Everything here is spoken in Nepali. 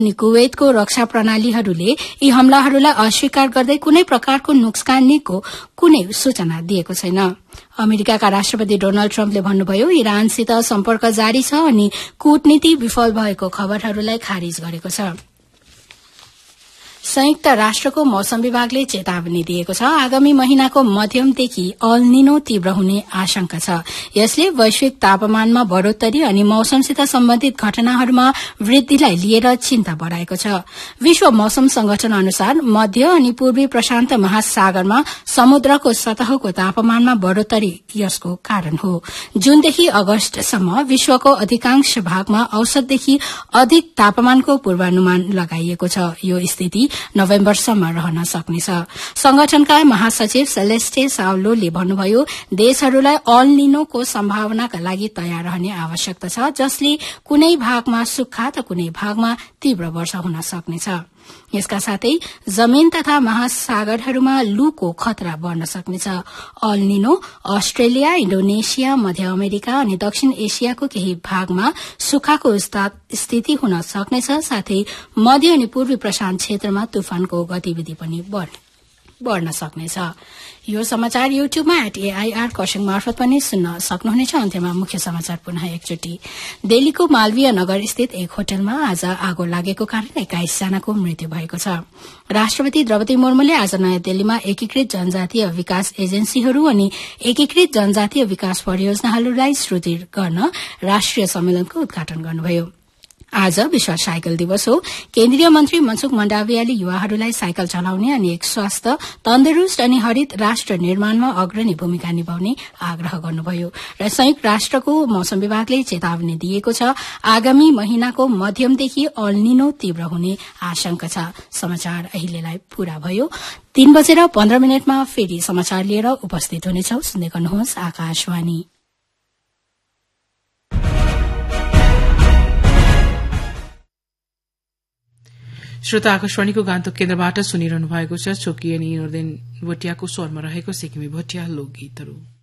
अनि कुवेतको रक्षा प्रणालीहरूले यी हमलाहरूलाई अस्वीकार गर्दै कुनै प्रकारको नोक्सानीको कुनै सूचना दिएको छैन। अमेरिकाका राष्ट्रपति डोनाल्ड ट्रम्पले भन्नुभयो इरानसित सम्पर्क जारी छ अनि कूटनीति विफल भएको खबरहरूलाई खारिज गरेको छ। संयुक्त राष्ट्रको मौसम विभागले चेतावनी दिएको छ आगामी महिनाको मध्यमदेखि अल निनो तीव्र हुने आशंका छ। यसले वैश्विक तापमानमा बढ़ोत्तरी अनि मौसमसित सम्बन्धित घटनाहरूमा वृद्धिलाई लिएर चिन्ता बढ़ाएको छ। विश्व मौसम संगठन अनुसार मध्य अनि पूर्वी प्रशान्त महासागरमा समुद्रको सतहको तापमानमा बढ़ोत्तरी यसको कारण हो। जूनदेखि अगस्तसम्म विश्वको अधिकांश भागमा औसतदेखि अधिक तापमानको पूर्वानुमान लगाइएको छ। यो स्थिति नोभेम्बरसम्म रहन सक्नेछ। संगठनका महासचिव सेलेस्टे साउलोले भन्नुभयो देशहरूलाई अल निनोको सम्भावनाका लागि तयार रहने आवश्यकता छ, जसले कुनै भागमा सुक्खा त कुनै भागमा तीव्र वर्षा हुन सक्नेछ। यसका साथै जमीन तथा महासागरहरूमा लूको खतरा बढ़न सक्नेछ। अल निनो अस्ट्रेलिया, इन्डोनेशिया, मध्य अमेरिका अनि दक्षिण एशियाको केही भागमा सुक्खाको स्थिति हुन सक्नेछ। साथै मध्य अनि पूर्वी प्रशान्त क्षेत्रमा तूफानको गतिविधि पनि बढ़न सक्नेछ। यो समाचार युट्युबमा @AIR खरसाङ मार्फत पनि सुन्न सक्नुहुनेछ। अन्त्यमा मुख्य समाचार पुनः एकचोटि। दिल्लीको मालवीय नगर स्थित एक होटलमा आज आगो लागेको कारण 21 जनाको मृत्यु भएको छ। राष्ट्रपति द्रौपदी मुर्मुले आज नयाँ दिल्लीमा एकीकृत जनजातीय विकास एजेन्सीहरू अनि एकीकृत जनजातीय विकास परियोजनाहरूलाई सुदृढ गर्न राष्ट्रिय सम्मेलनको उद्घाटन गर्नुभयो। आज विश्व साइकल दिवस हो। केन्द्रीय मन्त्री मनसुख मण्डावियाले युवाहरूलाई साइकल चलाउने अनि एक स्वस्थ, तन्दुरूस्त अनि हरित राष्ट्र निर्माणमा अग्रणी भूमिका निभाउने आग्रह गर्नुभयो। र संयुक्त राष्ट्रको मौसम विभागले चेतावनी दिएको छ आगामी महिनाको मध्यमदेखि अल निनो तीव्र हुने आशंका छ। समाचार अहिलेलाई पूरा भयो। 3:15 फेरि समाचार लिएर उपस्थित हुनेछौ। सुन्दै गर्नुहोस् आकाशवाणी। श्रोता आकाशवाणीको गान्तोक केन्द्रबाट सुनिरहनु भएको छ। चोकी अनि नोर्देन भोटियाको स्वरमा रहेको सिक्किमी भोटिया लोकगीतहरू।